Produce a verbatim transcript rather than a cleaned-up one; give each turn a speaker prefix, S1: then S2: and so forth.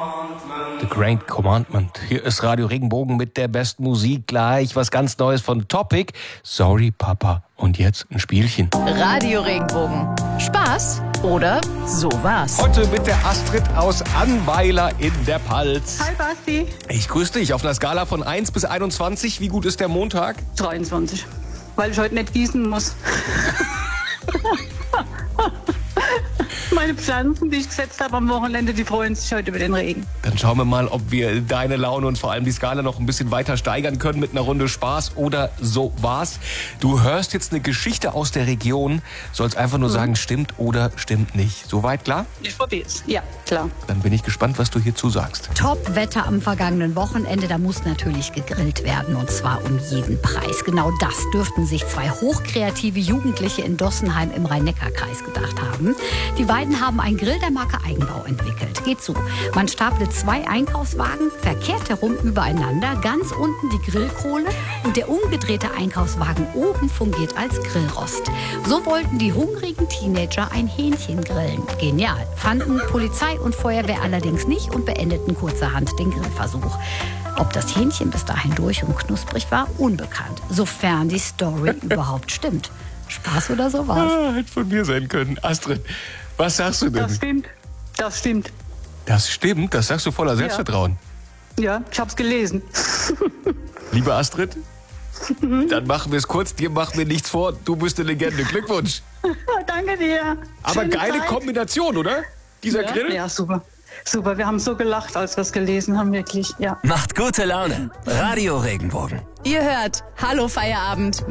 S1: The Great Commandment. Hier ist Radio Regenbogen mit der besten Musik. Gleich was ganz Neues von Topic. Sorry, Papa. Und jetzt ein Spielchen.
S2: Radio Regenbogen. Spaß oder so was?
S1: Heute mit der Astrid aus Annweiler in der Pfalz.
S3: Hi Basti.
S1: Ich grüße dich. Auf einer Skala von eins bis einundzwanzig. Wie gut ist der Montag?
S3: dreiundzwanzig. Weil ich heute nicht gießen muss. Meine Pflanzen, die ich gesetzt habe am Wochenende, die freuen sich heute über den Regen.
S1: Dann schauen wir mal, ob wir deine Laune und vor allem die Skala noch ein bisschen weiter steigern können mit einer Runde Spaß oder so war's. Du hörst jetzt eine Geschichte aus der Region, sollst einfach nur mhm. sagen, stimmt oder stimmt nicht. Soweit klar?
S3: Ich probier's. Ja, klar.
S1: Dann bin ich gespannt, was du hierzu sagst.
S4: Top-Wetter am vergangenen Wochenende, da muss natürlich gegrillt werden und zwar um jeden Preis. Genau das dürften sich zwei hochkreative Jugendliche in Dossenheim im Rhein-Neckar-Kreis gedacht haben. Die beiden haben einen Grill der Marke Eigenbau entwickelt. Geht so. Man stapelt zwei Einkaufswagen verkehrt herum übereinander, ganz unten die Grillkohle und der umgedrehte Einkaufswagen oben fungiert als Grillrost. So wollten die hungrigen Teenager ein Hähnchen grillen. Genial. Fanden Polizei und Feuerwehr allerdings nicht und beendeten kurzerhand den Grillversuch. Ob das Hähnchen bis dahin durch und knusprig war, unbekannt. Sofern die Story überhaupt stimmt. Spaß oder sowas?
S1: Ah, hätte von mir sein können. Astrid, was sagst du denn?
S3: Das stimmt. Das stimmt.
S1: Das stimmt? Das sagst du voller Selbstvertrauen.
S3: Ja, ich hab's gelesen.
S1: Liebe Astrid, dann machen wir es kurz. Dir machen wir nichts vor. Du bist eine Legende. Glückwunsch.
S3: Danke dir.
S1: Aber
S3: Schöne
S1: geile
S3: Zeit.
S1: Kombination, oder? Dieser
S3: ja,
S1: Grill?
S3: Ja, super. Super, wir haben so gelacht, als wir es gelesen haben, wirklich. Ja.
S5: Macht gute Laune. Radio Regenbogen.
S2: Ihr hört Hallo Feierabend